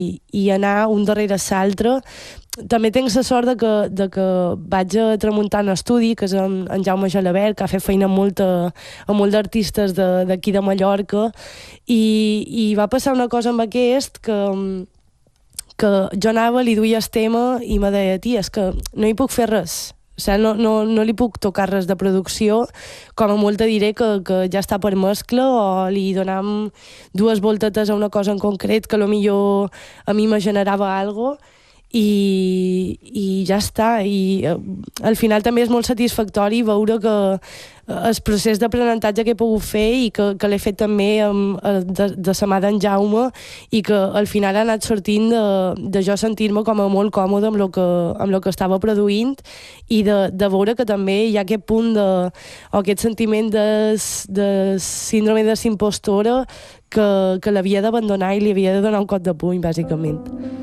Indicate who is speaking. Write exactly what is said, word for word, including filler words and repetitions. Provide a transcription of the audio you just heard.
Speaker 1: i, i anar un darrere l'altre. També tinc la sort de que, de que vaig a Tramuntana Estudi, que és en, en Jaume Gelabert, que ha fet feina amb, molta, amb molts d'artistes d'aquí de, de Mallorca, i, i va passar una cosa amb aquest que, que jo anava, li duia el tema i me deia, tia, és que no hi puc fer res. O sigui, no, no, no li puc tocar res de producció, com a molt te diré que, que ja està per mescla, o li donam dues voltetes a una cosa en concret que potser a mi me generava alguna cosa, i, i ja està. I eh, al final també és molt satisfactori veure que el procés d'aprenentatge que he pogut fer i que, que l'he fet també amb, de, de sa mà d'en Jaume, i que al final ha anat sortint de, de jo sentir-me com a molt còmode amb el que, amb lo que estava produint, i de, de veure que també hi ha aquest punt de, o aquest sentiment de, de síndrome de l'impostora que, que l'havia d'abandonar i li havia de donar un cop de puny, bàsicament.